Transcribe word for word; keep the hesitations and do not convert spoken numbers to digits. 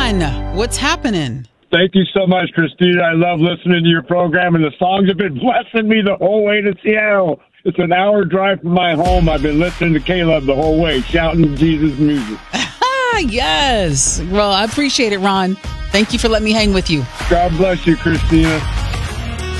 Ron, what's happening? Thank you so much, Christina. I love listening to your program, and the songs have been blessing me the whole way to Seattle. It's an hour drive from my home. I've been listening to Caleb the whole way, shouting Jesus music. Yes. Well, I appreciate it, Ron. Thank you for letting me hang with you. God bless you, Christina.